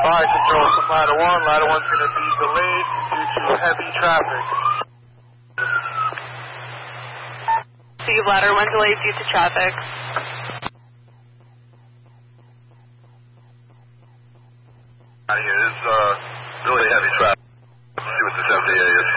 Alright, control from ladder 1. Ladder 1's going to be delayed due to heavy traffic. See ladder 1 delayed due to traffic. Out here, this is really heavy traffic. Let's see what this FAA is.